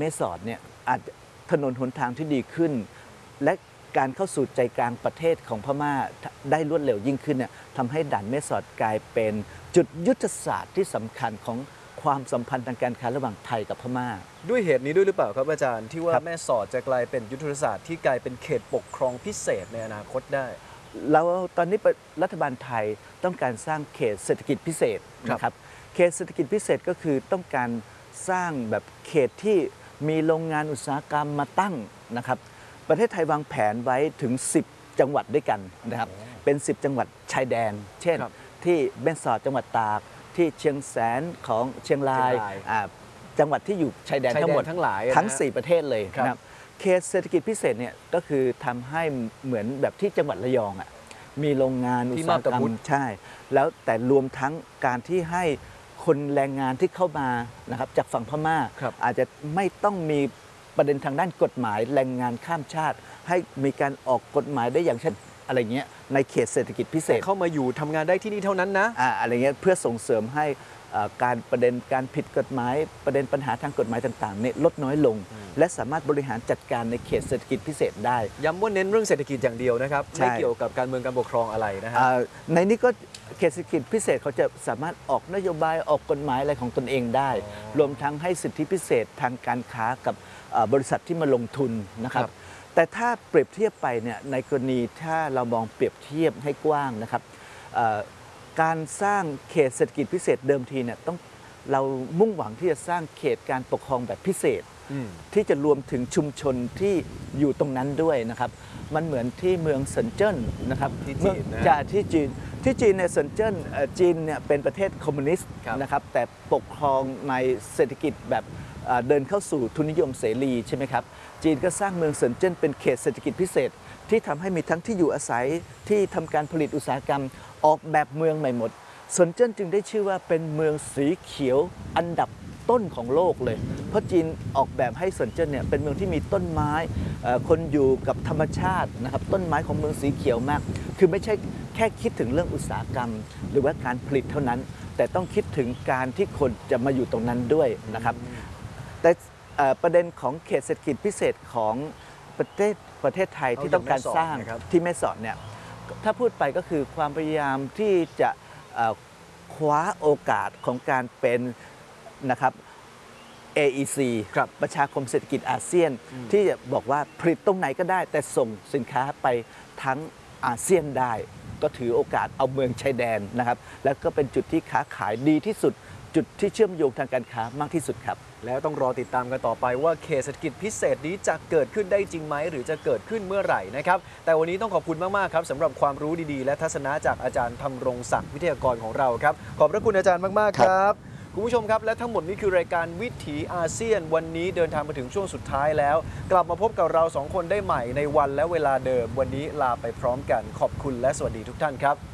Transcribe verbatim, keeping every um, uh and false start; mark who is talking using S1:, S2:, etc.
S1: แม่สอดเนี่ยอาจถนนหนทางที่ดีขึ้นและการเข้าสู่ใจกลางประเทศของพม่าได้รวดเร็วยิ่งขึ้นเนี่ยทำให้ด่านแม่สอดกลายเป็นจุดยุทธศาสตร์ที่สำคัญของความสัมพันธ์ทางการค้าระหว่างไทยกับพม่า
S2: ด้วยเหตุนี้ด้วยหรือเปล่าครับอาจารย์ที่ว่าแม่สอดจะกลายเป็นยุทธศาสตร์ที่กลายเป็นเขตปกครองพิเศษในอนาคตได้
S1: แล้วตอนนี้รัฐบาลไทยต้องการสร้างเขตเศรษฐกิจพิเศษนะครับเขตเศรษฐกิจพิเศษก็คือต้องการสร้างแบบเขตที่มีโรงงานอุตสาหกรรมมาตั้งนะครับประเทศไทยวางแผนไว้ถึงสิบจังหวัดด้วยกันนะครับเป็นสิบจังหวัดชายแดนเช่นที่แม่สอดจังหวัดตากที่เชียงแสนของเชียงรายจังหวัดที่อยู่ชายแดนทั้งหมด
S2: ทั้งหลาย
S1: ทั้งสี่ประเทศเลยนะครับเขตเศรษฐกิจพิเศษเนี่ยก็คือทำให้เหมือนแบบที่จังหวัดระยองอ่ะมีโรงงานอุตสาหกรรมใช่แล้วแต่รวมทั้งการที่ให้คนแรงงานที่เข้ามานะครับจากฝั่งพม่าอาจจะไม่ต้องมีประเด็นทางด้านกฎหมายแรงงานข้ามชาติให้มีการออกกฎหมายได้อย่างชัดอะไรเงี้ยในเขตเศรษฐกิจพิเศษ
S2: เข้ามาอยู่ทำงานได้ที่นี่เท่านั้นนะ
S1: อ่าอะไรเงี้ยเพื่อส่งเสริมให้การประเด็นการผิดกฎหมายประเด็นปัญหาทางกฎหมายต่างๆเนี่ยลดน้อยลงและสามารถบริหารจัดการในเขตเศรษฐกิจพิเศษได้
S2: ย้ำว่าเน้นเรื่องเศรษฐกิจอย่างเดียวนะครับไม่เกี่ยวกับการเมืองการปกครองอะไรนะฮะ
S1: ในนี้ก็เขตเศรษฐกิจพิเศษเขาจะสามารถออกนโยบายออกกฎหมายอะไรของตนเองได้รวมทั้งให้สิทธิพิเศษทางการค้ากับบริษัทที่มาลงทุนนะครับแต่ถ้าเปรียบเทียบไปเนี่ยในกรณีถ้าเรามองเปรียบเทียบให้กว้างนะครับการสร้างเขตเศรษฐกิจพิเศษเดิมทีเนี่ยต้องเรามุ่งหวังที่จะสร้างเขตการปกครองแบบพิเศษที่จะรวมถึงชุมชนที่อยู่ตรงนั้นด้วยนะครับมันเหมือนที่เมืองเซินเจิ้นนะครับ
S2: ที่จีนนะ
S1: ที่จีนที่จีนในเซินเจิ้นจีนเนี่ยเป็นประเทศคอมมิวนิสต์นะครับแต่ปกครองในเศรษฐกิจแบบเดินเข้าสู่ทุนนิยมเสรีใช่ไหมครับจีนก็สร้างเมืองเซินเจิ้นเป็นเขตเศรษฐกิจพิเศษที่ทำให้มีทั้งที่อยู่อาศัยที่ทำการผลิตอุตสาหกรรมออกแบบเมืองใหม่หมดเซินเจิ้นจึงได้ชื่อว่าเป็นเมืองสีเขียวอันดับต้นของโลกเลยเพราะจีนออกแบบให้เซินเจิ้นเนี่ยเป็นเมืองที่มีต้นไม้คนอยู่กับธรรมชาตินะครับต้นไม้ของเมืองสีเขียวมากคือไม่ใช่แค่คิดถึงเรื่องอุตสาหกรรมหรือว่าการผลิตเท่านั้นแต่ต้องคิดถึงการที่คนจะมาอยู่ตรงนั้นด้วยนะครับแต่ประเด็นของเขตเศรษฐกิจพิเศษของประเทศประเทศไทยที่ต้องการสร้างที่แม่สอดเนี่ยถ้าพูดไปก็คือความพยายามที่จะคว้าโอกาสของการเป็นนะครับ เอ อี ซี ประชาคมเศรษฐกิจอาเซียนที่จะบอกว่าผลิตตรงไหนก็ได้แต่ส่งสินค้าไปทั้งอาเซียนได้ก็ถือโอกาสเอาเมืองชายแดนนะครับแล้วก็เป็นจุดที่ค้าขายดีที่สุดจุดที่เชื่อมโยงทางการค้ามากที่สุดครับ
S2: แล้วต้องรอติดตามกันต่อไปว่าเขตเศรษฐกิจพิเศษนี้จะเกิดขึ้นได้จริงไหมหรือจะเกิดขึ้นเมื่อไหร่นะครับแต่วันนี้ต้องขอบคุณมากๆครับสำหรับความรู้ดีๆและทัศนะจากอาจารย์ธำรงศักดิ์วิทยากรของเราครับขอบพระคุณอาจารย์มากๆครับคุณผู้ชมครับและทั้งหมดนี้คือรายการวิถีอาเซียนวันนี้เดินทางมาถึงช่วงสุดท้ายแล้วกลับมาพบกับเราสองคนได้ใหม่ในวันและเวลาเดิมวันนี้ลาไปพร้อมกันขอบคุณและสวัสดีทุกท่านครับ